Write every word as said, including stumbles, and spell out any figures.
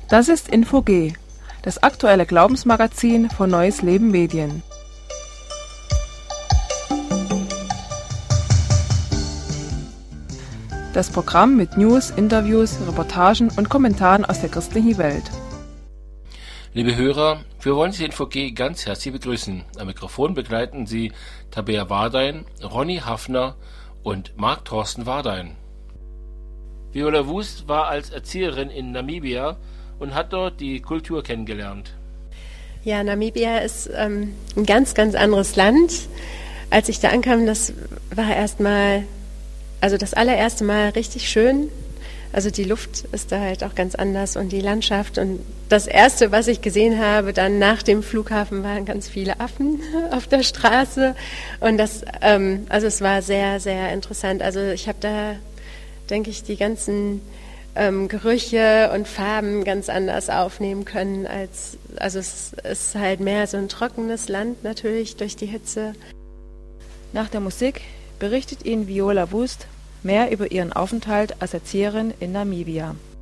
Das ist Info G, das aktuelle Glaubensmagazin von Neues Leben Medien. Das Programm mit News, Interviews, Reportagen und Kommentaren aus der christlichen Welt. Liebe Hörer, wir wollen Sie in Info G ganz herzlich begrüßen. Am Mikrofon begleiten Sie Tabea Wardein, Ronny Hafner und Marc Thorsten Wardein. Viola Wust war als Erzieherin in Namibia und hat dort die Kultur kennengelernt. Ja, Namibia ist ähm, ein ganz, ganz anderes Land. Als ich da ankam, das war erstmal, also das allererste Mal richtig schön. Also die Luft ist da halt auch ganz anders und die Landschaft. Und das Erste, was ich gesehen habe, dann nach dem Flughafen, waren ganz viele Affen auf der Straße. Und das, ähm, also es war sehr, sehr interessant. Also ich habe da, denke ich, die ganzen ähm, Gerüche und Farben ganz anders aufnehmen können als, also es ist halt mehr so ein trockenes Land natürlich durch die Hitze. Nach der Musik berichtet Ihnen Viola Wust mehr über ihren Aufenthalt als Erzieherin in Namibia.